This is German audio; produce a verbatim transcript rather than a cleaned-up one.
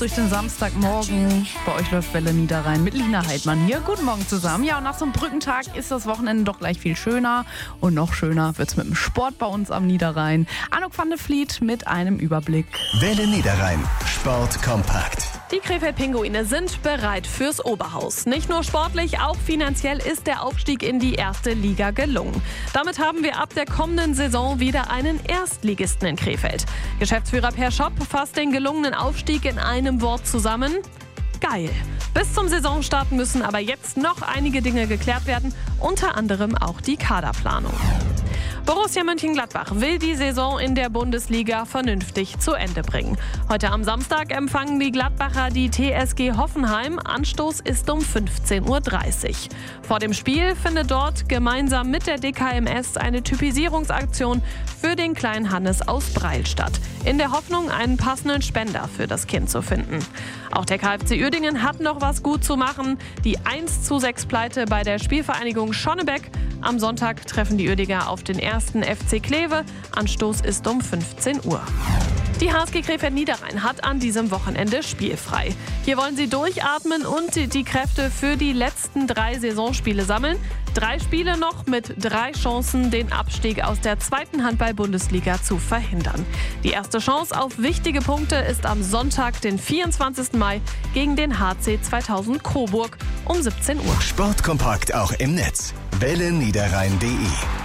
Durch den Samstagmorgen. Bei euch läuft Welle Niederrhein mit Lina Heidmann hier. Guten Morgen zusammen. Ja, und nach so einem Brückentag ist das Wochenende doch gleich viel schöner. Und noch schöner wird's mit dem Sport bei uns am Niederrhein. Anouk van der Vliet mit einem Überblick. Welle Niederrhein. Sport kompakt. Die Krefeld-Pinguine sind bereit fürs Oberhaus. Nicht nur sportlich, auch finanziell ist der Aufstieg in die erste Liga gelungen. Damit haben wir ab der kommenden Saison wieder einen Erstligisten in Krefeld. Geschäftsführer Per Schopp fasst den gelungenen Aufstieg in einem Wort zusammen: geil. Bis zum Saisonstart müssen aber jetzt noch einige Dinge geklärt werden, unter anderem auch die Kaderplanung. Borussia Mönchengladbach will die Saison in der Bundesliga vernünftig zu Ende bringen. Heute am Samstag empfangen die Gladbacher die T S G Hoffenheim. Anstoß ist um fünfzehn Uhr dreißig. Vor dem Spiel findet dort gemeinsam mit der D K M S eine Typisierungsaktion für den kleinen Hannes aus Breil statt. In der Hoffnung, einen passenden Spender für das Kind zu finden. Auch der K F C Uerdingen hat noch was gut zu machen. Die eins zu sechs Pleite bei der Spielvereinigung Schonnebeck. Am Sonntag treffen die Uerdiger auf den ersten F C Kleve. Anstoß ist um fünfzehn Uhr. Die H S G Krefeld Niederrhein hat an diesem Wochenende spielfrei. Hier wollen sie durchatmen und die Kräfte für die letzten drei Saisonspiele sammeln. Drei Spiele noch mit drei Chancen, den Abstieg aus der zweiten Handball-Bundesliga zu verhindern. Die erste Chance auf wichtige Punkte ist am Sonntag, den vierundzwanzigsten Mai, gegen den H C zweitausend Coburg um siebzehn Uhr. Sportkompakt auch im Netz. welle niederrhein punkt de